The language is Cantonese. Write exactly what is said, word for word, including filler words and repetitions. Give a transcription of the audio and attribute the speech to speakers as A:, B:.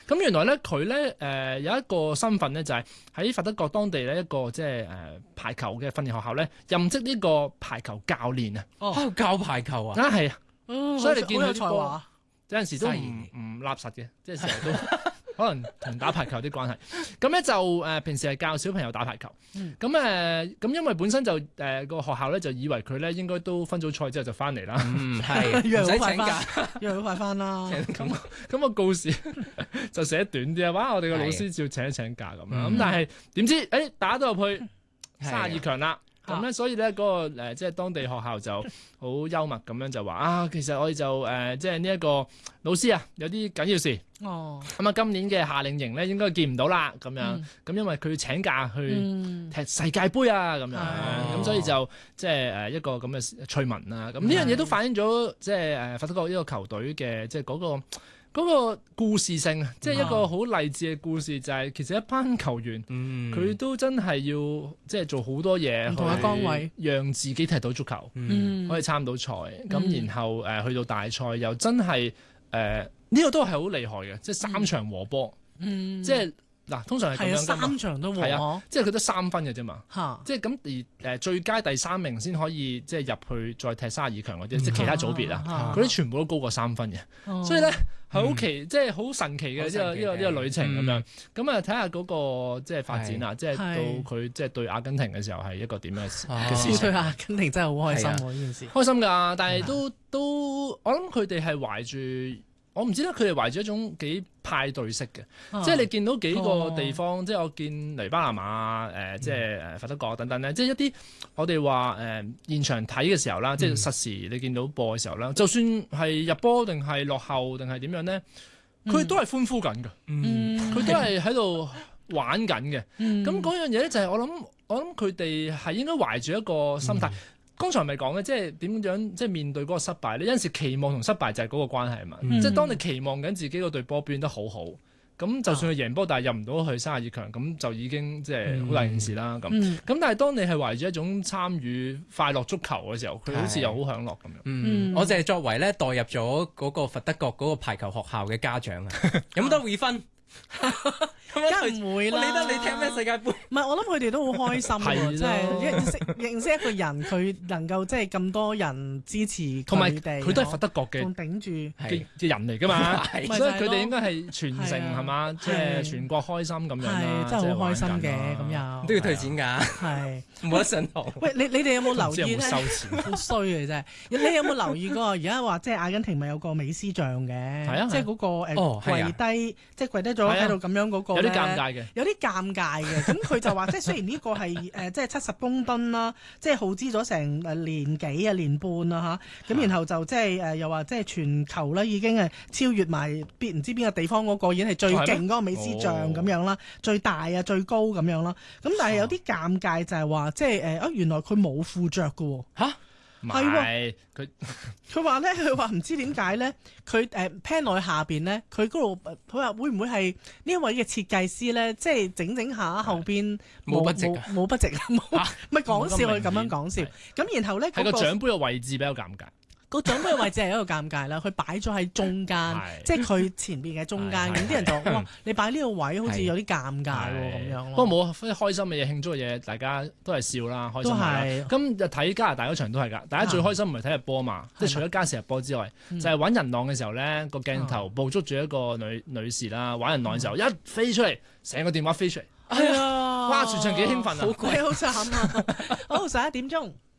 A: 咁原來咧佢咧誒有一個身份咧，就係喺佛得角當地咧一個即係誒排球嘅訓練學校咧，任職呢個排球教練啊。
B: 哦，教排球啊，
A: 啊係啊，
C: 嗯
A: 所以你見佢
C: 好有才華
A: 啲波有陣時都唔
B: 犀利
A: 唔立實嘅，即係成日都可能同打排球有啲關係。咁咧就誒、呃、平時係教小朋友打排球。咁誒咁因為本身就誒個、呃、學校咧就以為佢咧應該都分組賽之後就翻嚟啦。
B: 嗯係，
C: 約
B: 唔使請
C: 好快翻
B: 假，
C: 約好快翻啦。
A: 咁咁個告示就寫短啲啊！哇，我哋個老師照請一請假咁樣。咁但係點知誒打到入去三十二強啦。咁咧，所以咧嗰個誒，即係當地學校就好幽默咁樣就話啊，其實我哋就誒，即係呢一個老師啊，有啲緊要事。
C: 哦，
A: 咁啊，今年嘅夏令營咧應該見唔到啦，咁樣。咁、
C: 嗯、
A: 因為佢要請假去
C: 嗯
A: 踢世界盃啊，咁樣。咁、
B: 哦、
A: 所以就即係誒一個咁嘅趣聞啦。咁呢樣嘢都反映咗即係誒佛得角呢個球隊嘅即係嗰個。嗰個故事性啊，即係一個好勵志嘅故事，就係其實一班球員，佢、嗯、都真係要即係做好多嘢，
C: 唔同嘅崗位，
A: 讓自己踢到足球，
C: 嗯、可
A: 以參到賽。咁、嗯、然後誒、呃、去到大賽又真係誒呢個都係好厲害嘅，即係三場和波，
C: 嗯、
A: 即係。嗱，通常係咁樣噶嘛，
C: 三場都和，
A: 啊，即係佢得三分嘅啫嘛，
C: 哈
A: 即係咁而誒最佳第三名先可以即係入去再踢三十二強嗰啲，即係其他組別啊，嗰啲全部都高過三分嘅，
C: 哦、
A: 所以咧係好奇，即係好神奇嘅呢個呢個呢個旅程咁樣。咁啊睇下嗰個即係發展啊，即係到佢即係對阿根廷嘅時候係一個點樣嘅事情。
C: 對阿根廷真係好開心喎！呢件事
A: 開心㗎，但係都都我諗佢哋係懷住。我唔知咧，佢哋懷住一種幾派對式嘅，啊、即係你見到幾個地方，哦、即係我見黎巴嫩啊，誒、呃，即係誒佛得角等等咧，即係一啲我哋話誒現場睇嘅時候啦，嗯、即係實時你見到播嘅時候啦，就算係入波定係落後定係點樣咧，佢都係歡呼緊嘅，佢、嗯、都係喺度玩緊嘅。咁嗰、嗯、樣嘢咧就係我諗，我諗佢哋係應該懷住一個心態。嗯剛才咪講嘅，即係點樣，即係面對嗰個失敗咧。有陣時期望同失敗就係嗰個關係啊嘛。嗯、即係當你期望緊自己嗰隊波表現得好好，咁就算佢贏波，但係入唔到去三十二強，咁就已經即係好大件事啦。咁咁、嗯，但係當你係懷住一種參與快樂足球嘅時候，佢好似又好享樂咁樣。
B: 嗯，我就係作為咧代入咗嗰個佛得角嗰個排球學校嘅家長啊，有冇得 refund？
C: 梗係唔會啦！
B: 我理得你踢咩世界盃？
C: 唔係，我諗佢哋都好開心喎，即係認識認識一個人，佢能夠即係咁多人支持，
A: 同埋佢都係佛得角嘅，
C: 仲頂住
A: 嘅嘅人嚟㗎嘛，所以佢哋應該係傳承係嘛，即係全國開心咁樣啦，
C: 真係好開心嘅咁又
B: 都要退錢㗎，係冇得上堂。
C: 喂，你你哋有冇留意咧？
A: 收錢
C: 好衰嘅真係，你有冇留意過？而家話即係阿根廷咪有個美斯像嘅，即係嗰個誒跪低，即係跪低咗喺度咁樣嗰個。
A: 有啲尷尬嘅，
C: 有啲尷尬嘅。咁佢就話，即係雖然呢個係誒、呃，即係七十公噸啦，即係耗資咗成誒年幾啊年半啦嚇。咁、啊、然後就即係誒，又話即係全球啦，已經係超越埋邊唔知邊個地方嗰個已經係最勁嗰個美斯像咁樣啦，最大啊最高咁樣啦。咁但係有啲尷尬就係話，即係誒啊原來佢冇褲着嘅喎嚇。
A: 係喎，佢
C: 佢話咧，佢話唔知點解咧，佢誒 pan 落去下邊咧，佢嗰度佢話會唔會係呢一位嘅設計師咧，即係整整下後邊
B: 冇筆直
C: 冇筆直啊，冇咪講笑佢咁樣講笑，咁然後咧
A: 喺個獎杯嘅位置比較尷尬。
C: 個獎杯嘅位置係一個尷尬啦，佢擺咗喺中間，即係佢前邊嘅中間，咁啲人就話：哇，你擺呢個位好似有啲尷尬喎咁樣。
A: 不過冇開心嘅嘢、慶祝嘅嘢，大家都係笑啦，開心啦。咁就睇加拿大嗰場都係㗎，大家最開心唔係睇入波嘛，即係除咗加時入波之外，就係玩人浪嘅時候咧，個鏡頭捕捉住一個女女士啦，玩人浪嘅時候一飛出嚟，成個電話飛出嚟，
C: 係啊，
A: 哇！全場幾興奮啊，
C: 好鬼好慘啊！好，十一點鐘。